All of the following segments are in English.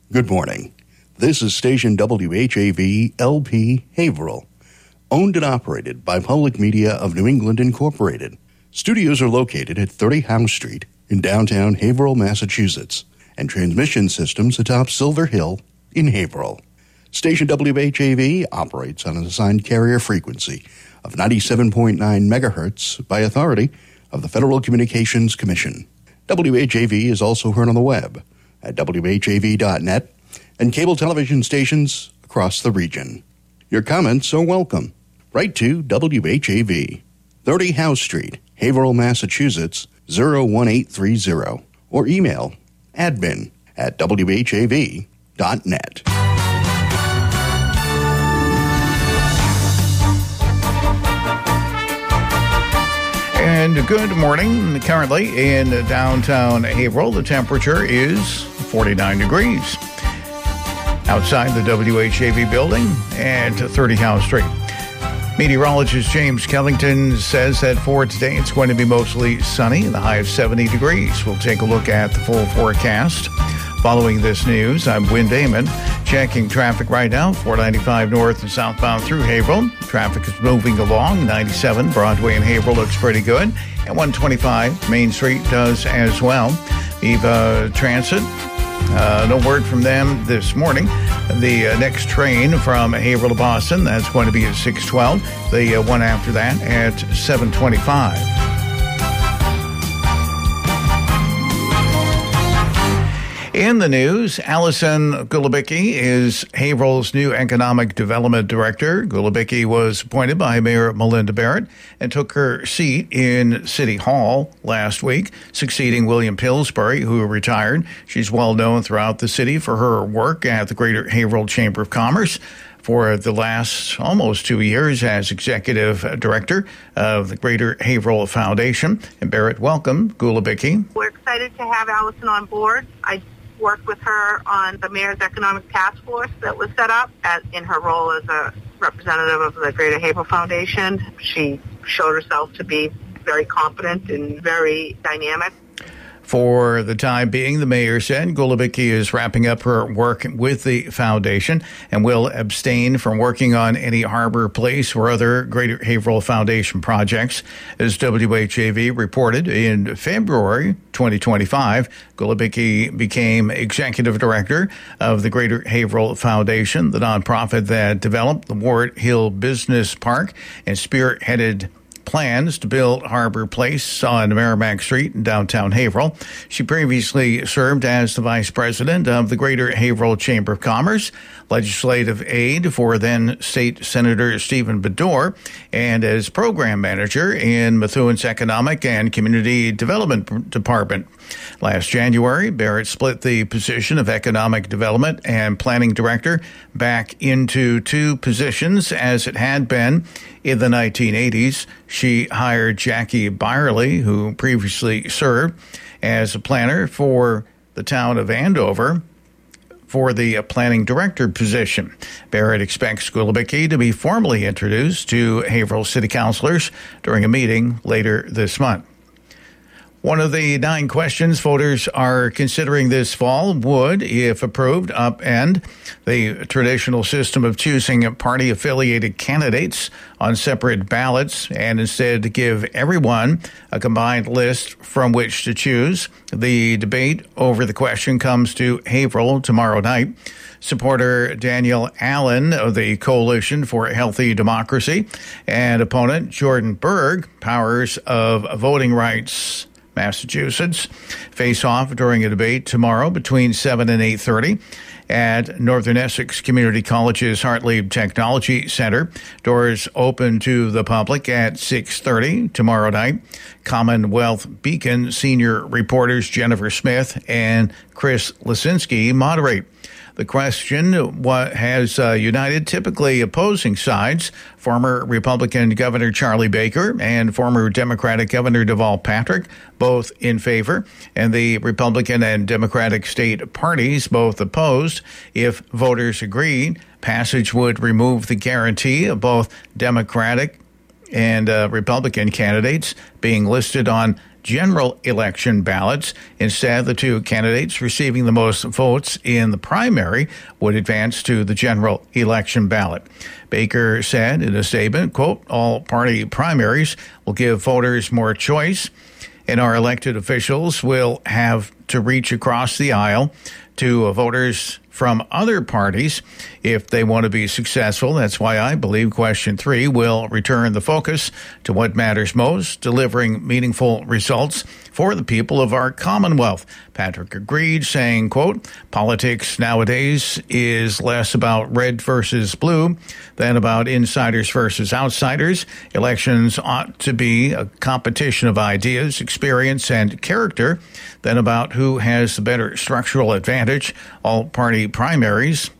Good morning. This is station WHAV LP Haverhill, owned and operated by Public Media of New England Incorporated. Studios are located at 30 House Street in downtown Haverhill, Massachusetts, and transmission systems atop Silver Hill in Haverhill. Station WHAV operates on an assigned carrier frequency of 97.9 megahertz by authority of the Federal Communications Commission. WHAV is also heard on the web at whav.net and cable television stations across the region. Your comments are welcome. Write to WHAV, 30 House Street, Haverhill, Massachusetts, 01830, or email admin@whav.net. And good morning. Currently in downtown Haverhill, the temperature is 49 degrees. Outside the WHAV building at 30 House Street. Meteorologist James Kellington says that for today it's going to be mostly sunny, the high of 70 degrees. We'll take a look at the full forecast. Following this news, I'm Wynn Damon, checking traffic right now, 495 north and southbound through Haverhill. Traffic is moving along. 97 Broadway in Haverhill looks pretty good. And 125 Main Street does as well. Viva Transit, no word from them this morning. The next train from Haverhill to Boston, that's going to be at 6:12. The one after that at 7:25. In the news, Allison Gulabicki is Haverhill's new Economic Development Director. Gulabicki was appointed by Mayor Melinda Barrett and took her seat in City Hall last week, succeeding William Pillsbury, who retired. She's well known throughout the city for her work at the Greater Haverhill Chamber of Commerce for the last almost 2 years as Executive Director of the Greater Haverhill Foundation. And Barrett, welcome, Gulabicki. We're excited to have Allison on board. I worked with her on the Mayor's Economic Task Force that was set up in her role as a representative of the Greater Haverhill Foundation. She showed herself to be very competent and very dynamic. For the time being, the mayor said Gulabicki is wrapping up her work with the foundation and will abstain from working on any Harbor Place or other Greater Haverhill Foundation projects. As WHAV reported, in February 2025, Gulabicki became executive director of the Greater Haverhill Foundation, the nonprofit that developed the Ward Hill Business Park and spearheaded plans to build Harbor Place on Merrimack Street in downtown Haverhill. She previously served as the vice president of the Greater Haverhill Chamber of Commerce, legislative aide for then State Senator Stephen Bedore, and as program manager in Methuen's Economic and Community Development Department. Last January, Barrett split the position of Economic Development and Planning Director back into two positions as it had been in the 1980s. She hired Jackie Byerly, who previously served as a planner for the town of Andover, for the planning director position. Barrett expects Gulabicki to be formally introduced to Haverhill City Councilors during a meeting later this month. One of the 9 questions voters are considering this fall would, if approved, upend the traditional system of choosing party-affiliated candidates on separate ballots and instead give everyone a combined list from which to choose. The debate over the question comes to Haverhill tomorrow night. Supporter Daniel Allen of the Coalition for Healthy Democracy and opponent Jordan Berg, Powers of Voting Rights Massachusetts, face off during a debate tomorrow between 7 and 8:30 at Northern Essex Community College's Hartlieb Technology Center. Doors open to the public at 6:30 tomorrow night. Commonwealth Beacon senior reporters Jennifer Smith and Chris Lisinski moderate. The question has united typically opposing sides, former Republican Governor Charlie Baker and former Democratic Governor Deval Patrick, both in favor, and the Republican and Democratic state parties both opposed. If voters agreed, passage would remove the guarantee of both Democratic and Republican candidates being listed on general election ballots. Instead, the two candidates receiving the most votes in the primary would advance to the general election ballot. Baker said in a statement, quote, all party primaries will give voters more choice, and our elected officials will have to reach across the aisle to voters from other parties if they want to be successful. That's why I believe question 3 will return the focus to what matters most, delivering meaningful results for the people of our Commonwealth. Patrick agreed, saying, quote, politics nowadays is less about red versus blue than about insiders versus outsiders. Elections ought to be a competition of ideas, experience, and character than about who has the better structural advantage. All party primaries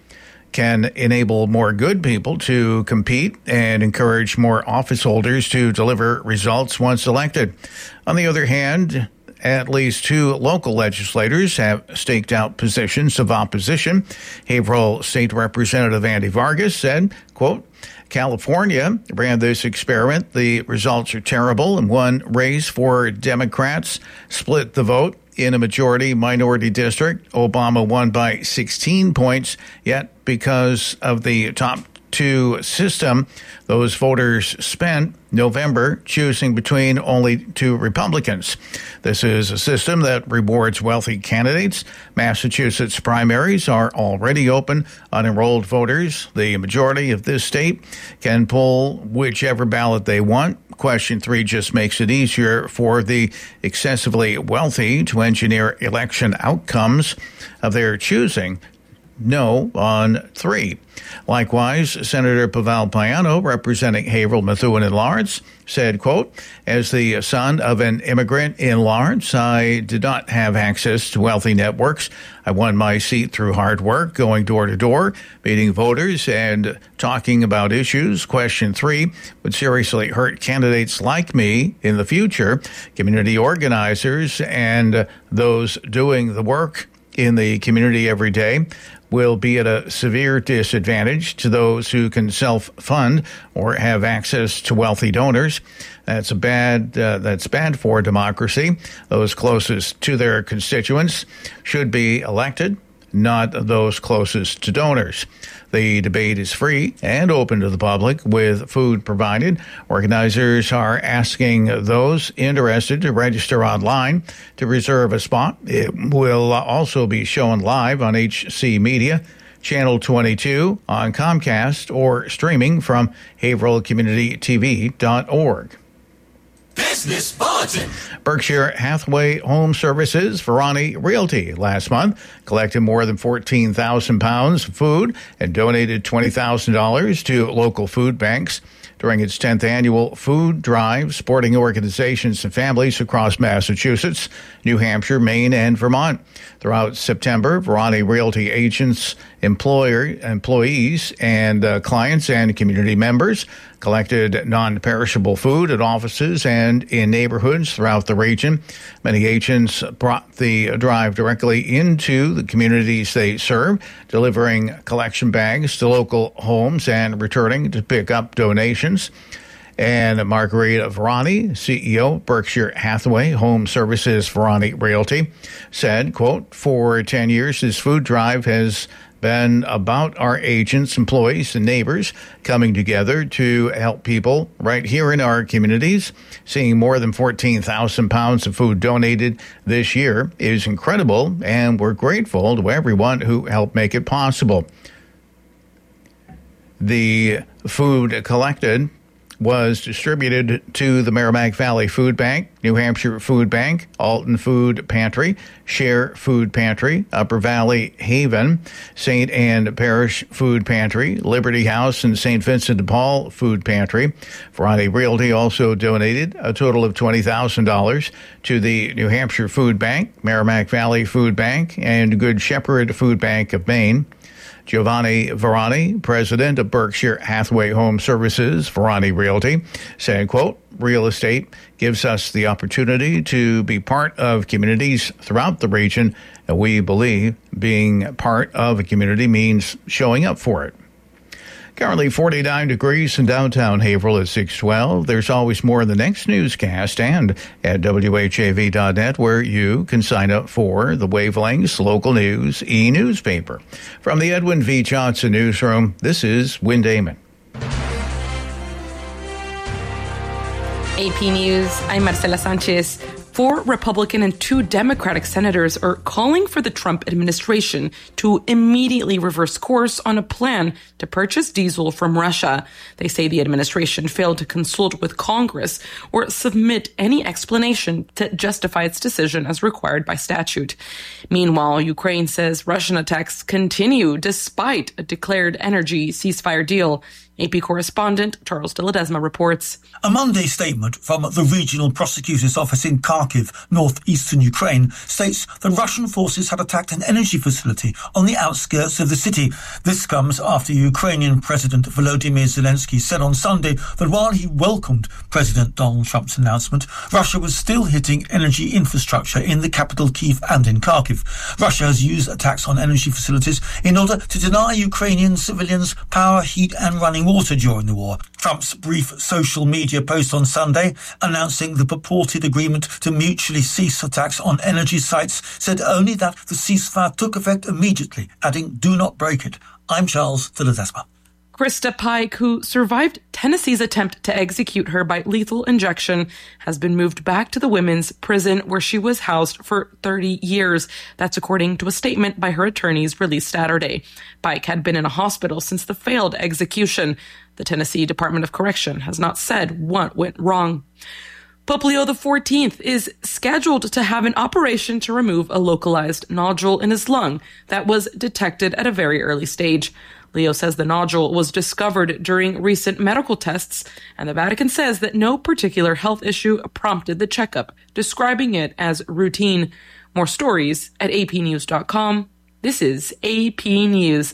can enable more good people to compete and encourage more office holders to deliver results once elected. On the other hand, at least 2 local legislators have staked out positions of opposition. Haverhill State Representative Andy Vargas said, quote, California ran this experiment. The results are terrible. In one race, 4 Democrats split the vote. In a majority-minority district, Obama won by 16 points, yet because of the top 2 system, those voters spent November choosing between only 2 Republicans. This is a system that rewards wealthy candidates. Massachusetts primaries are already open. Unenrolled voters, the majority of this state, can pull whichever ballot they want. Question 3 just makes it easier for the excessively wealthy to engineer election outcomes of their choosing. No on 3. Likewise, Senator Pavel Payano, representing Haverhill, Methuen, and Lawrence, said, quote, as the son of an immigrant in Lawrence, I did not have access to wealthy networks. I won my seat through hard work, going door to door, meeting voters, and talking about issues. Question 3 would seriously hurt candidates like me in the future. Community organizers and those doing the work in the community every day will be at a severe disadvantage to those who can self-fund or have access to wealthy donors. That's bad for democracy. Those closest to their constituents should be elected, not those closest to donors. The debate is free and open to the public with food provided. Organizers are asking those interested to register online to reserve a spot. It will also be shown live on HC Media, Channel 22, on Comcast, or streaming from HaverhillCommunityTV.org. Business Bulletin. Berkshire Hathaway Home Services, Varani Realty, last month collected more than 14,000 pounds of food and donated $20,000 to local food banks during its 10th annual food drive, supporting organizations and families across Massachusetts, New Hampshire, Maine, and Vermont. Throughout September, Varani Realty agents, employees, and clients and community members collected non-perishable food at offices and in neighborhoods throughout the region. Many agents brought the drive directly into the communities they serve, delivering collection bags to local homes and returning to pick up donations. And Margarita Varani, CEO, Berkshire Hathaway Home Services Varani Realty, said, quote, for 10 years, this food drive has been about our agents, employees, and neighbors coming together to help people right here in our communities. Seeing more than 14,000 pounds of food donated this year is incredible, and we're grateful to everyone who helped make it possible. The food collected was distributed to the Merrimack Valley Food Bank, New Hampshire Food Bank, Alton Food Pantry, Share Food Pantry, Upper Valley Haven, St. Anne Parish Food Pantry, Liberty House, and St. Vincent de Paul Food Pantry. Varani Realty also donated a total of $20,000 to the New Hampshire Food Bank, Merrimack Valley Food Bank, and Good Shepherd Food Bank of Maine. Giovanni Varani, president of Berkshire Hathaway Home Services, Varani Realty, said, quote, real estate gives us the opportunity to be part of communities throughout the region, and we believe being part of a community means showing up for it. Currently 49 degrees in downtown Haverhill at 612. There's always more in the next newscast and at WHAV.net, where you can sign up for the Wavelengths Local News e-newspaper. From the Edwin V. Johnson Newsroom, this is Wynn Damon. AP News, I'm Marcela Sanchez. 4 Republican and 2 Democratic senators are calling for the Trump administration to immediately reverse course on a plan to purchase diesel from Russia. They say the administration failed to consult with Congress or submit any explanation to justify its decision as required by statute. Meanwhile, Ukraine says Russian attacks continue despite a declared energy ceasefire deal. AP correspondent Charles de Ledesma reports. A Monday statement from the regional prosecutor's office in Kharkiv, northeastern Ukraine, states that Russian forces had attacked an energy facility on the outskirts of the city. This comes after Ukrainian President Volodymyr Zelensky said on Sunday that while he welcomed President Donald Trump's announcement, Russia was still hitting energy infrastructure in the capital Kyiv and in Kharkiv. Russia has used attacks on energy facilities in order to deny Ukrainian civilians power, heat and running water during the war. Trump's brief social media post on Sunday announcing the purported agreement to mutually cease attacks on energy sites said only that the ceasefire took effect immediately, adding, "Do not break it." I'm Charles de Ledesma. Krista Pike, who survived Tennessee's attempt to execute her by lethal injection, has been moved back to the women's prison where she was housed for 30 years. That's according to a statement by her attorneys released Saturday. Pike had been in a hospital since the failed execution. The Tennessee Department of Correction has not said what went wrong. Pope Leo XIV is scheduled to have an operation to remove a localized nodule in his lung that was detected at a very early stage. Leo says the nodule was discovered during recent medical tests, and the Vatican says that no particular health issue prompted the checkup, describing it as routine. More stories at apnews.com. This is AP News.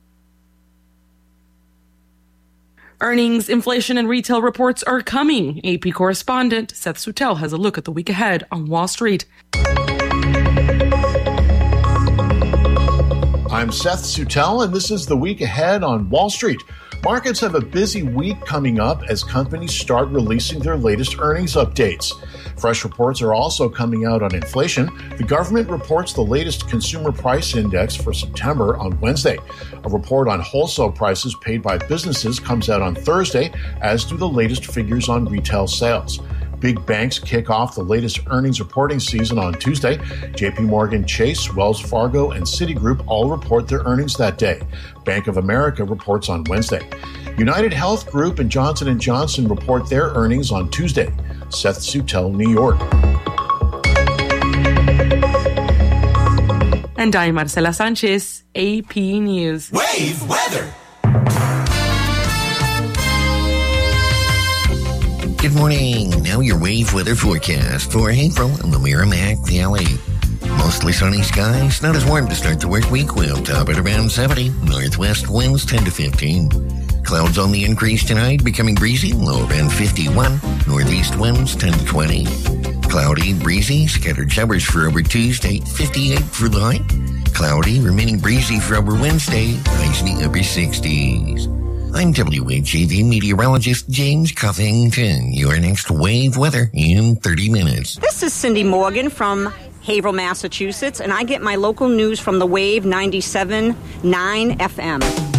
Earnings, inflation, and retail reports are coming. AP correspondent Seth Sutel has a look at the week ahead on Wall Street. I'm Seth Sutel, and this is the week ahead on Wall Street. Markets have a busy week coming up as companies start releasing their latest earnings updates. Fresh reports are also coming out on inflation. The government reports the latest consumer price index for September on Wednesday. A report on wholesale prices paid by businesses comes out on Thursday, as do the latest figures on retail sales. Big banks kick off the latest earnings reporting season on Tuesday. JP Morgan Chase, Wells Fargo, and Citigroup all report their earnings that day. Bank of America reports on Wednesday. United Health Group and Johnson & Johnson report their earnings on Tuesday. Seth Sutel, New York. And I'm Marcela Sanchez, AP News. Wave weather. Good morning. Now your wave weather forecast for April in the Merrimack Valley. Mostly sunny skies, not as warm to start the work week. We'll top at around 70. Northwest winds 10 to 15. Clouds on the increase tonight, becoming breezy, low around 51. Northeast winds 10 to 20. Cloudy, breezy, scattered showers for over Tuesday, 58 for the high. Cloudy, remaining breezy for over Wednesday, highs in the upper 60s. I'm WHAV meteorologist James Covington. Your next wave weather in 30 minutes. This is Cindy Morgan from Haverhill, Massachusetts, and I get my local news from the Wave 97.9 FM.